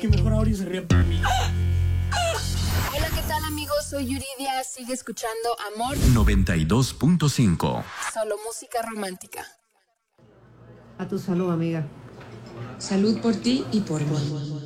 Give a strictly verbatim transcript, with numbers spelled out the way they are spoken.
que mejor ahora y se ríe por mí. Hola, ¿qué tal, amigos? Soy Yuridia. Sigue escuchando Amor noventa y dos punto cinco. Solo música romántica. A tu salud, amiga. Salud por ti y por mí.